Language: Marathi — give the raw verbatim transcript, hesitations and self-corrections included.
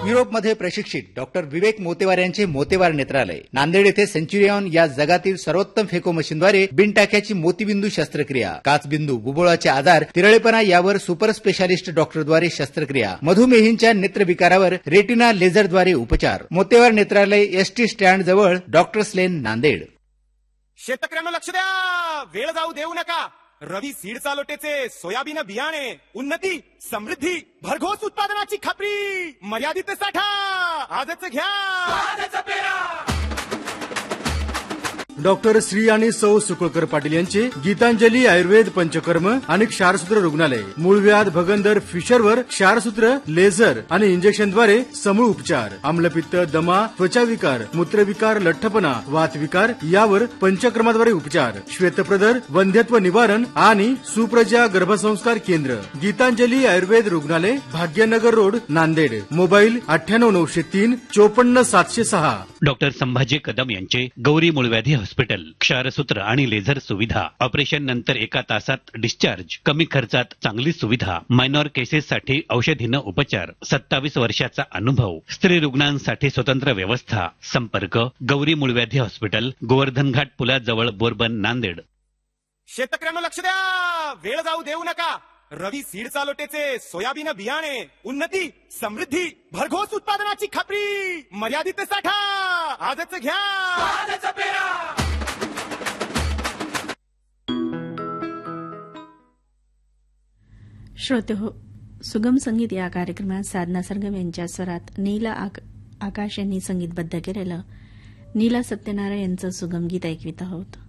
युरोपमध्ये प्रशिक्षित डॉक्टर विवेक मोतेवार यांचे मोतेवार नेत्रालय. नांदेड येथे सेंच्युरियन या जगातील सर्वोत्तम फेको मशीनद्वारे बिनटाक्याची मोतीबिंदू शस्त्रक्रिया, काचबिंदू, बुबुळाचे आजार, तिरळेपणा यावर सुपर स्पेशालिस्ट डॉक्टरद्वारे शस्त्रक्रिया, मधुमेहींच्या नेत्रविकारावर रेटिना लेझरद्वारे उपचार. मोतेवार नेत्रालय, एसटी स्टँड जवळ, डॉक्टर्स लेन, नांदेड. शेतकऱ्यांना लक्ष द्या, वेळ जाऊ देऊ नका. रवी सीड चालोटेचे सोयाबीन बियाणे, उन्नती, समृद्धी, भरघोस उत्पादनाची खात्री, मर्यादित साठा, आजच घ्या, आजच पेरा. डॉक्टर श्री आणि सौ सुकळकर पाटील यांचे गीतांजली आयुर्वेद पंचकर्म आणि क्षारसूत्र रुग्णालय. मूळव्याध, भगंदर, फिशरवर क्षारसूत्र, लेझर आणि इंजेक्शनद्वारे समूळ उपचार. आम्लपित्त, दमा, त्वचाविकार, मूत्रविकार, लठ्ठपणा, वातविकार यावर पंचकर्माद्वारे उपचार. श्वेतप्रदर, वंध्यत्व निवारण आणि सुप्रजा गर्भसंस्कार केंद्र. गीतांजली आयुर्वेद रुग्णालय, भाग्यनगर रोड, नांदेड. मोबाईल अठ्ठ्याण्णव नऊशे तीन चोपन्न सातशे सहा. डॉक्टर संभाजी कदम यांचे गौरी मूळव्याधी हॉस्पिटल, क्षारसूत्र आणि लेझर सुविधा. ऑपरेशन नंतर एका तासात डिस्चार्ज, कमी खर्चात चांगली सुविधा. मायनॉर केसेससाठी औषधीनं उपचार. सत्तावीस वर्षाचा अनुभव. स्त्री रुग्णांसाठी स्वतंत्र व्यवस्था. संपर्क गौरी मूळव्याधी हॉस्पिटल, गोवर्धन घाट पुलाजवळ, बोरबन, नांदेड. शेतकऱ्यांना लक्ष द्या, वेळ जाऊ देऊ नका. रवी सीड चालोटेचे सोयाबीन बियाणे, उन्नती, समृद्धी, भरघोस उत्पादनाची खात्री, मर्यादित साठा, आजच घ्या, आजच पेरा. श्रोते हो, सुगम संगीत या कार्यक्रमात साधना सरगम यांच्या स्वरात नीला आकाश यांनी संगीतबद्ध केलेलं नीला सत्यनारायण यांचं सुगम गीत ऐकवित आहोत.